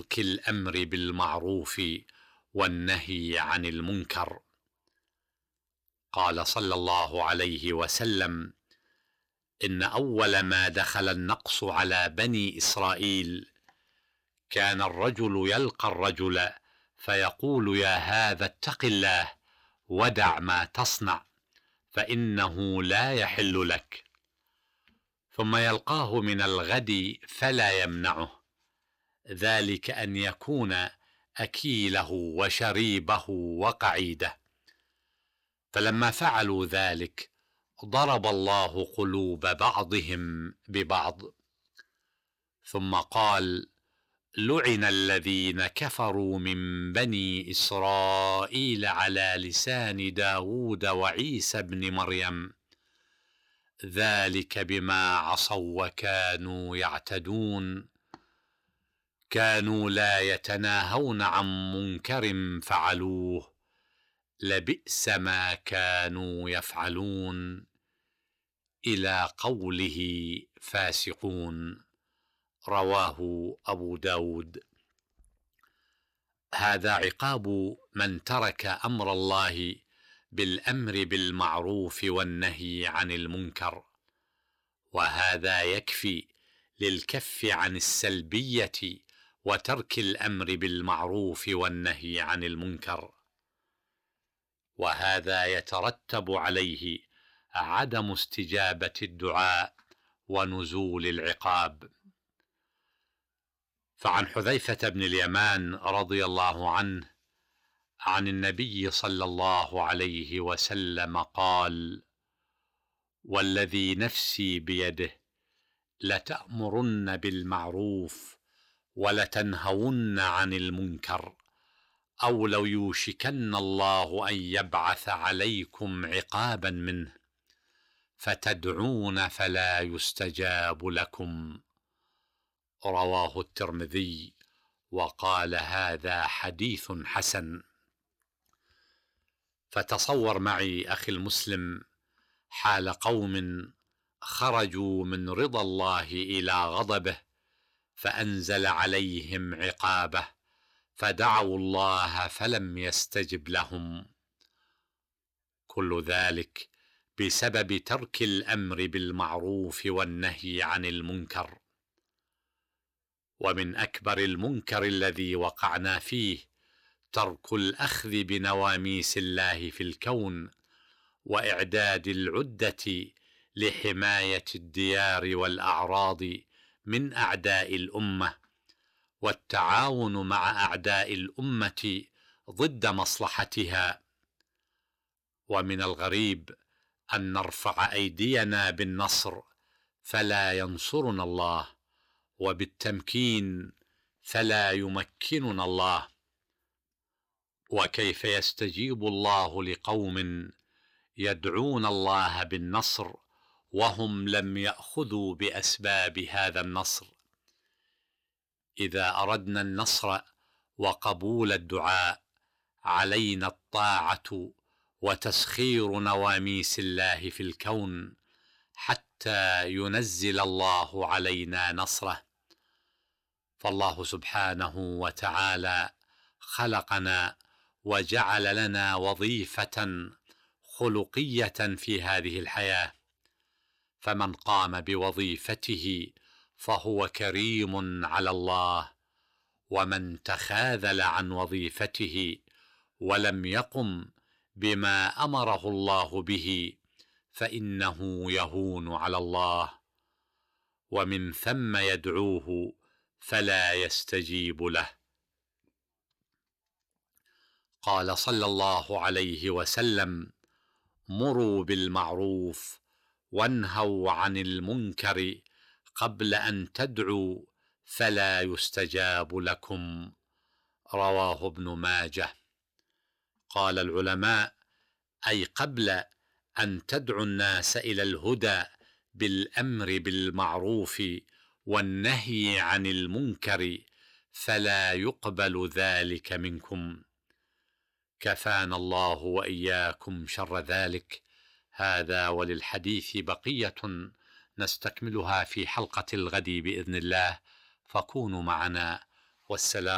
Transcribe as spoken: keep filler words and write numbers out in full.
وترك الأمر بالمعروف والنهي عن المنكر. قال صلى الله عليه وسلم: إن أول ما دخل النقص على بني إسرائيل كان الرجل يلقى الرجل فيقول: يا هذا اتق الله ودع ما تصنع فإنه لا يحل لك، ثم يلقاه من الغد فلا يمنعه، ذلك أن يكون أكيله وشريبه وقعيده. فلما فعلوا ذلك ضرب الله قلوب بعضهم ببعض. ثم قال: لعن الذين كفروا من بني إسرائيل على لسان داود وعيسى بن مريم، ذلك بما عصوا وكانوا يعتدون، كانوا لا يتناهون عن منكر فعلوه، لبئس ما كانوا يفعلون، إلى قوله فاسقون. رواه أبو داود. هذا عقاب من ترك أمر الله بالأمر بالمعروف والنهي عن المنكر، وهذا يكفي للكف عن السلبية وترك الأمر بالمعروف والنهي عن المنكر، وهذا يترتب عليه عدم استجابة الدعاء ونزول العقاب. فعن حذيفة بن اليمان رضي الله عنه عن النبي صلى الله عليه وسلم قال: والذي نفسي بيده لتأمرن بالمعروف ولتنهون عن المنكر، أو لو يوشكن الله أن يبعث عليكم عقابا منه فتدعون فلا يستجاب لكم. رواه الترمذي وقال: هذا حديث حسن. فتصور معي أخي المسلم حال قوم خرجوا من رضا الله إلى غضبه فأنزل عليهم عقابه، فدعوا الله فلم يستجب لهم، كل ذلك بسبب ترك الأمر بالمعروف والنهي عن المنكر. ومن أكبر المنكر الذي وقعنا فيه ترك الأخذ بنواميس الله في الكون، وإعداد العدة لحماية الديار والأعراض من أعداء الأمة، والتعاون مع أعداء الأمة ضد مصلحتها. ومن الغريب أن نرفع أيدينا بالنصر فلا ينصرنا الله، وبالتمكين فلا يمكننا الله. وكيف يستجيب الله لقوم يدعون الله بالنصر وهم لم يأخذوا بأسباب هذا النصر؟ إذا أردنا النصر وقبول الدعاء علينا الطاعة وتسخير نواميس الله في الكون حتى ينزل الله علينا نصره. فالله سبحانه وتعالى خلقنا وجعل لنا وظيفة خلقية في هذه الحياة، فمن قام بوظيفته فهو كريم على الله، ومن تخاذل عن وظيفته ولم يقم بما أمره الله به فإنه يهون على الله، ومن ثم يدعوه فلا يستجيب له. قال صلى الله عليه وسلم: مروا بالمعروف وانهوا عن المنكر قبل أن تدعوا فلا يستجاب لكم. رواه ابن ماجه. قال العلماء: أي قبل أن تدعوا الناس إلى الهدى بالأمر بالمعروف والنهي عن المنكر فلا يقبل ذلك منكم. كفانا الله وإياكم شر ذلك. هذا وللحديث بقية نستكملها في حلقة الغد بإذن الله، فكونوا معنا، والسلام